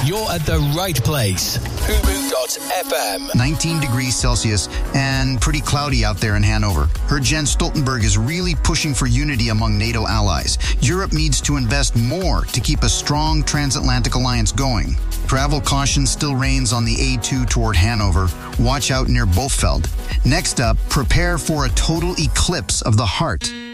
you're at the right place. Fubu.fm. 19 degrees Celsius and pretty cloudy out there in Hanover. Heard Jens Stoltenberg is really pushing for unity among NATO allies. Europe needs to invest more to keep a strong transatlantic alliance going. Travel caution still reigns on the A2 toward Hanover. Watch out near Bofeld. Next up, prepare for a total eclipse of the heart.